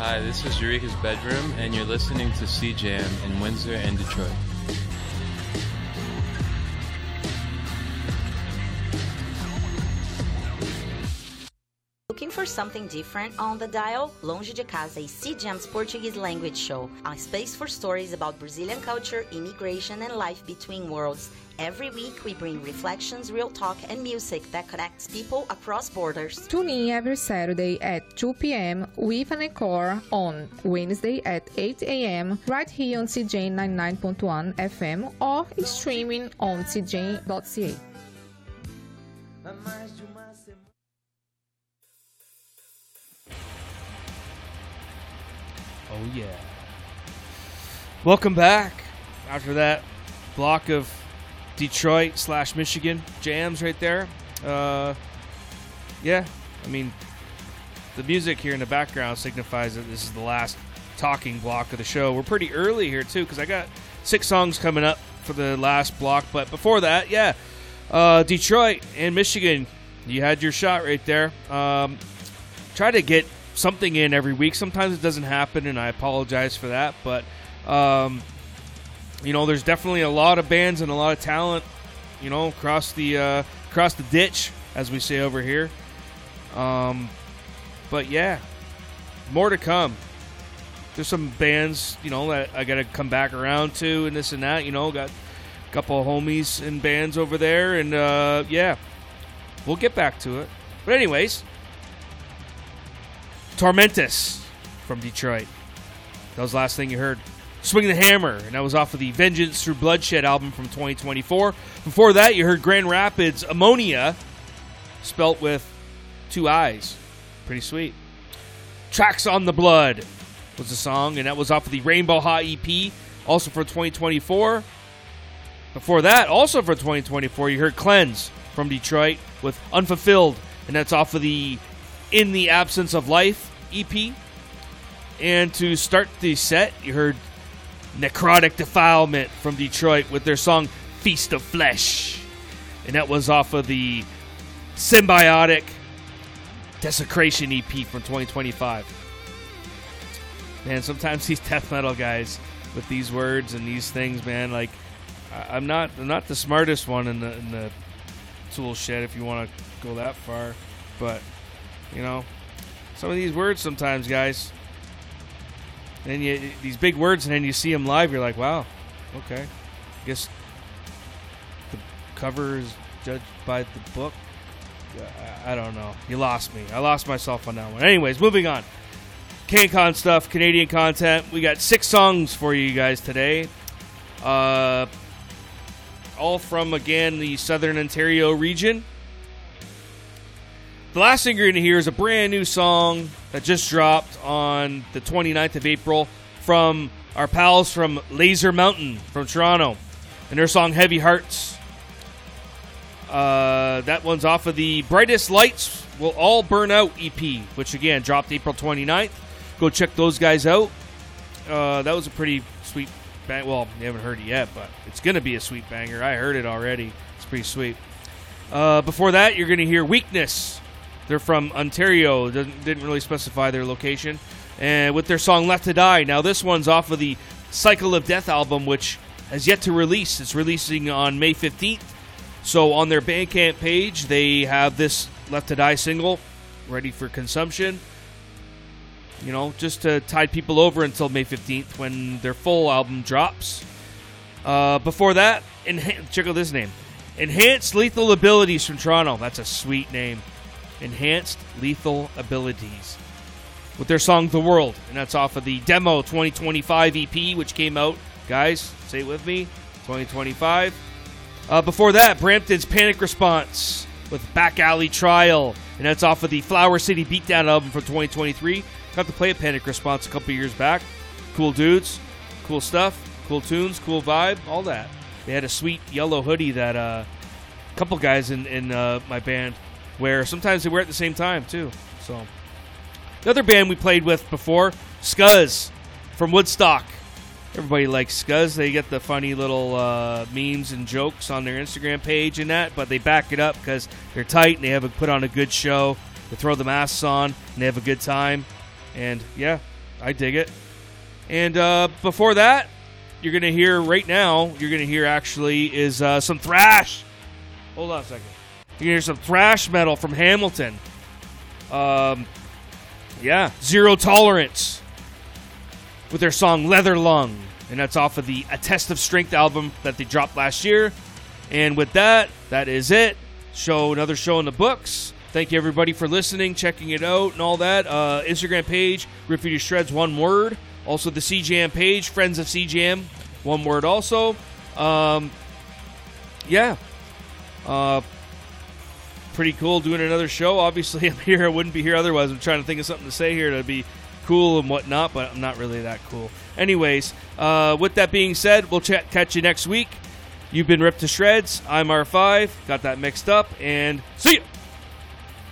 Hi, this is Eureka's Bedroom, and you're listening to C-Jam in Windsor and Detroit. Looking for something different on the dial? Longe de Casa is C-Jam's Portuguese language show, a space for stories about Brazilian culture, immigration, and life between worlds. Every week, we bring reflections, real talk, and music that connects people across borders. Tune in every Saturday at 2 p.m. with an encore on Wednesday at 8 a.m. right here on CJ 99.1 FM or streaming on cj.ca. Oh yeah. Welcome back after that block of Detroit/Michigan jams right there. Yeah, I mean, the music here in the background signifies that this is the last talking block of the show. We're pretty early here, too, because I got 6 songs coming up for the last block. But before that, yeah, Detroit and Michigan, you had your shot right there. Try to get something in every week. Sometimes it doesn't happen, and I apologize for that. But you know, there's definitely a lot of bands and a lot of talent, you know, across the ditch, as we say over here. But yeah, more to come. There's some bands, you know, that I got to come back around to and this and that. You know, got a couple of homies in bands over there, and yeah, we'll get back to it. But anyways, Tormentus from Detroit. That was the last thing you heard. Swing the Hammer, and that was off of the Vengeance Through Bloodshed album from 2024. Before that, you heard Grand Rapids Ammonia, spelt with 2 I's. Pretty sweet. Tracks on the Blood was the song, and that was off of the Rainbow Hot EP, also for 2024. Before that, also for 2024, you heard Cleanse from Detroit with Unfulfilled, and that's off of the In the Absence of Life EP. And to start the set, you heard Necrotic Defilement from Detroit with their song Feast of Flesh. And that was off of the Symbiotic Desecration EP from 2025. Man, sometimes these death metal guys with these words and these things, man, like, I'm not the smartest one in the tool shed, if you want to go that far. But, you know, some of these words sometimes, guys. And these big words, and then you see them live, you're like, wow, okay. I guess the cover is judged by the book. I don't know. You lost me. I lost myself on that one. Anyways, moving on. CanCon stuff, Canadian content. We got 6 songs for you guys today. All from, again, the Southern Ontario region. The last thing you're going to hear is a brand new song that just dropped on the 29th of April from our pals from Laser Mountain from Toronto, and their song Heavy Hearts. That one's off of the Brightest Lights Will All Burn Out EP, which again dropped April 29th. Go check those guys out. That was a pretty sweet bang. Well, you haven't heard it yet, but it's going to be a sweet banger. I heard it already. It's pretty sweet. Before that, you're going to hear Weakness. They're from Ontario. Didn't really specify their location. And with their song Left to Die. Now, this one's off of the Cycle of Death album, which has yet to release. It's releasing on May 15th. So on their Bandcamp page, they have this Left to Die single ready for consumption. You know, just to tide people over until May 15th when their full album drops. Before that, check out this name. Enhanced Lethal Abilities from Toronto. That's a sweet name. Enhanced Lethal Abilities with their song The World, and that's off of the Demo 2025 EP, which came out, guys, say it with me, 2025. Before that, Brampton's Panic Response with Back Alley Trial, and that's off of the Flower City Beatdown album from 2023. Got to play a Panic Response a couple years back. Cool dudes, cool stuff, cool tunes, cool vibe, all that. They had a sweet yellow hoodie that a couple guys in my band wear. Sometimes they wear it at the same time, too. So, the other band we played with before, Scuzz from Woodstock. Everybody likes Scuzz. They get the funny little memes and jokes on their Instagram page and that, but they back it up because they're tight and they have put on a good show. They throw the masks on and they have a good time. And, yeah, I dig it. And before that, you're going to hear right now, actually is some thrash. Hold on a second. You're going to hear some thrash metal from Hamilton. Zero Tolerance with their song Leather Lung. And that's off of the A Test of Strength album that they dropped last year. And with that, that is it. Another show in the books. Thank you, everybody, for listening, checking it out, and all that. Instagram page, Rip You to Shreds, one word. Also, the CJAM page, Friends of CJAM, one word also. Pretty cool doing another show. Obviously, I'm here. I wouldn't be here otherwise. I'm trying to think of something to say here that'd be cool and whatnot, but I'm not really that cool. Anyways, with that being said, we'll catch you next week. You've been Ripped to Shreds. I'm R5. Got that mixed up, and see ya!